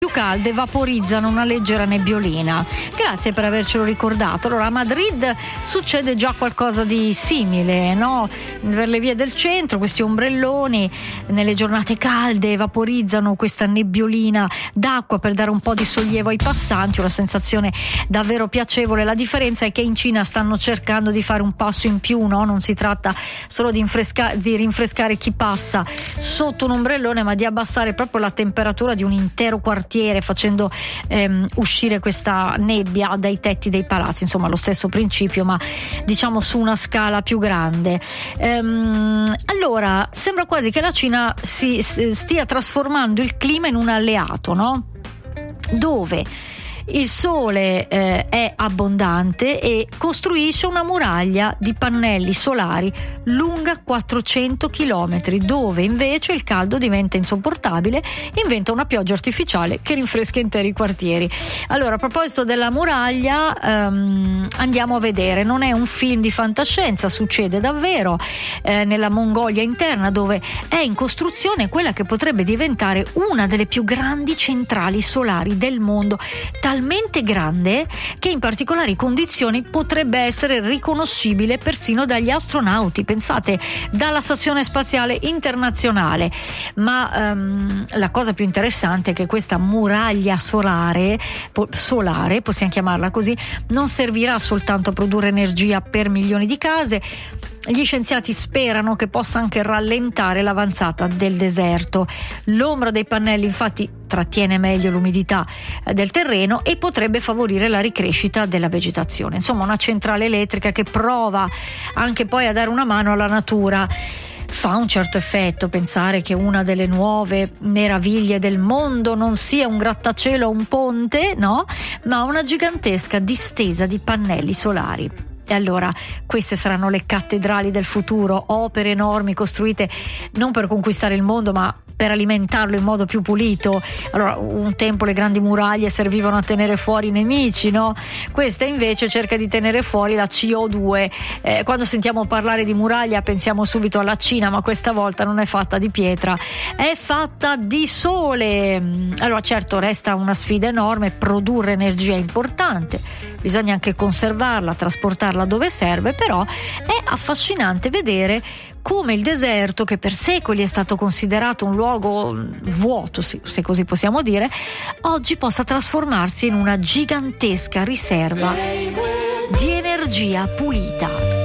calde vaporizzano una leggera nebbiolina. Grazie per avercelo ricordato. Allora, a Madrid succede già qualcosa di simile, no? Per le vie del centro questi ombrelloni nelle giornate calde vaporizzano questa nebbiolina d'acqua per dare un po' di sollievo ai passanti, una sensazione davvero piacevole. La differenza è che in Cina stanno cercando di fare un passo in più, no? Non si tratta solo di rinfrescare chi passa sotto un ombrellone, ma di abbassare proprio la temperatura di un intero quartiere, facendo uscire questa nebbia dai tetti dei palazzi. Insomma, lo stesso principio, ma diciamo su una scala più grande. Allora, sembra quasi che la Cina si stia trasformando il clima in un alleato, no? Dove il sole è abbondante e costruisce una muraglia di pannelli solari lunga 400 chilometri, dove invece il caldo diventa insopportabile, inventa una pioggia artificiale che rinfresca interi quartieri. Allora, a proposito della muraglia, andiamo a vedere, non è un film di fantascienza, succede davvero nella Mongolia interna, dove è in costruzione quella che potrebbe diventare una delle più grandi centrali solari del mondo, talmente grande che in particolari condizioni potrebbe essere riconoscibile persino dagli astronauti, pensate, dalla Stazione Spaziale Internazionale. Ma la cosa più interessante è che questa muraglia solare, possiamo chiamarla così, non servirà soltanto a produrre energia per milioni di case. Gli scienziati sperano che possa anche rallentare l'avanzata del deserto. L'ombra dei pannelli infatti trattiene meglio l'umidità del terreno e potrebbe favorire la ricrescita della vegetazione. Insomma, una centrale elettrica che prova anche poi a dare una mano alla natura. Fa un certo effetto pensare che una delle nuove meraviglie del mondo non sia un grattacielo o un ponte, no? Ma una gigantesca distesa di pannelli solari. E allora queste saranno le cattedrali del futuro, opere enormi costruite non per conquistare il mondo, ma per alimentarlo in modo più pulito. Allora, un tempo le grandi muraglie servivano a tenere fuori i nemici, no? Questa invece cerca di tenere fuori la CO2. Quando sentiamo parlare di muraglia pensiamo subito alla Cina, ma questa volta non è fatta di pietra, è fatta di sole. Allora, certo, resta una sfida enorme, produrre energia è importante, bisogna anche conservarla, trasportarla dove serve, però è affascinante vedere come il deserto, che per secoli è stato considerato un luogo vuoto, se così possiamo dire, oggi possa trasformarsi in una gigantesca riserva di energia pulita.